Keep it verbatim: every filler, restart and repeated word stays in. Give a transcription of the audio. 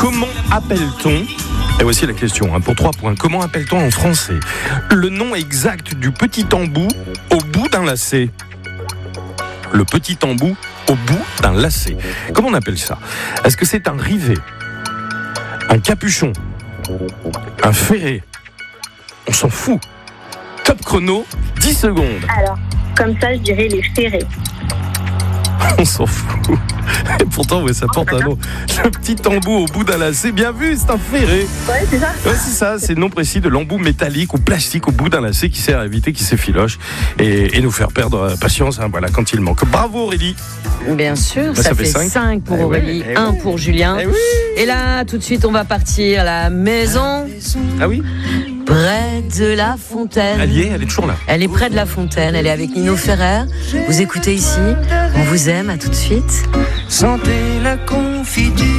Comment appelle-t-on, et voici la question, hein, pour trois points, comment appelle-t-on en français le nom exact du petit embout au bout d'un lacet? Le petit embout au bout d'un lacet. Comment on appelle ça? Est-ce que c'est un rivet, un capuchon, un ferré? On s'en fout. Top chrono, dix secondes. Alors, comme ça, je dirais les ferrés. On s'en fout. Et pourtant, ouais, ça porte un nom. Le petit embout au bout d'un lacet, bien vu, c'est un ferré. Ouais, c'est ça. Ouais, c'est ça, c'est le nom précis de l'embout métallique ou plastique au bout d'un lacet qui sert à éviter qu'il s'effiloche et, et nous faire perdre patience, hein, voilà, quand il manque. Bravo Aurélie. Bien sûr, Bah, ça, ça fait fait cinq pour Eh Aurélie, ouais, eh un ouais. pour Julien. Eh oui. Et là, tout de suite, on va partir à la maison, Ah oui, près de la fontaine. elle y est, elle est toujours là. Elle est près de la fontaine, elle est avec Nino Ferrer. Vous écoutez ici, on vous aime, à tout de suite. Sentez la confiture.